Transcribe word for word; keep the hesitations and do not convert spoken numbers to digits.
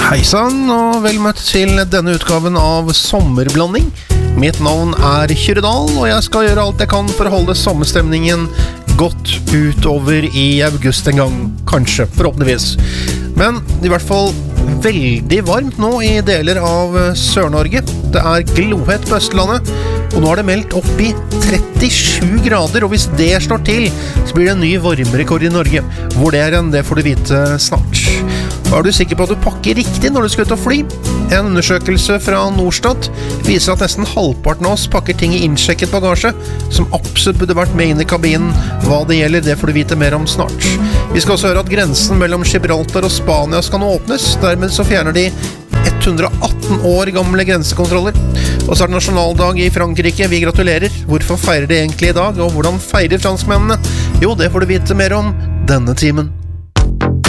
Hei sann, og vel møtt til denne utgaven av Sommerblanding. Mitt navn er Kyrredal, og jeg skal gjøre alt jeg kan for å holde sommerstemningen godt utover i august en gang, kanskje, forhåpentligvis. Men i hvert fall veldig varmt nå i deler av Sør-Norge. Det er glohett på Østlandet, og nå er det meldt opp i trettisju grader, og hvis det slår til, så blir det en ny varmerekord i Norge. Hvor det er enn, det får du vite snart. Er du sikker på at du pakker riktig når du skal ut og fly? En undersøkelse fra Norstat viser at nesten halvparten av oss pakker ting i innsjekket bagasje, som absolutt burde vært med inn i kabinen. Hva det gjelder, det får du vite mer om snart. Vi skal også høre at grensen mellom Gibraltar og Spania skal nå åpnes. Dermed så fjerner de hundre og atten år gamle grensekontroller. Og så er det nasjonaldag i Frankrike. Vi gratulerer. Hvorfor feirer de egentlig i dag, og hvordan feirer franskmennene? Jo, det får du vite mer om denne timen.